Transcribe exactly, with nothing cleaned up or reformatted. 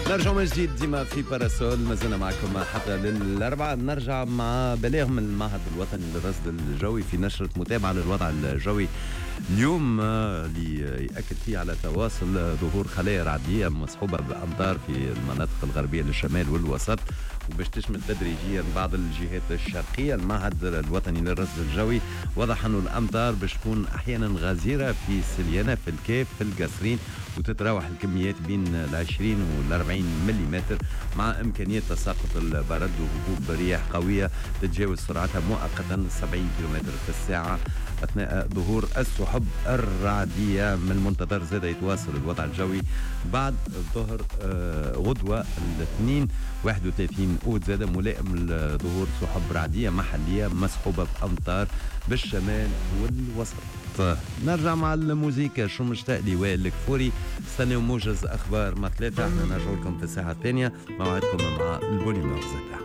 نرجع من جديد ديما في باراسول، مازلنا معكم حتى للأربعة. نرجع مع بلاغ من المعهد الوطني للرصد الجوي في نشرة متابعة للوضع الجوي اليوم، اللي يأكد فيه على تواصل ظهور خلايا رعدية مصحوبة بأمطار في المناطق الغربية للشمال والوسط، وباش تشمل تدريجيا بعض الجهات الشرقية. المعهد الوطني للرصد الجوي وضح أنه الأمطار باش تكون أحيانا غزيرة في سليانة، في الكاف، في القصرين، وتتراوح الكميات بين العشرين والأربعين مليمتر، مع إمكانية تساقط البرد وهبوب رياح قوية تتجاوز سرعتها مؤقتا سبعين كيلومتر في الساعة أثناء ظهور السحب الرعدية. من المنتظر زاد يتواصل الوضع الجوي بعد الظهر آه غدوة الاثنين واحد وثلاثين أوت زاد ملائم لظهور سحب رعدية محلية مصحوبة بأمطار بالشمال والوسط. نرجع مع الموسيقى. شو مشتاق لي وائل الكفوري. استنوا موجز أخبار ما ثلاثة. احنا نرجع لكم في الساعة الثانية. موعدكم مع البوليمر زاد.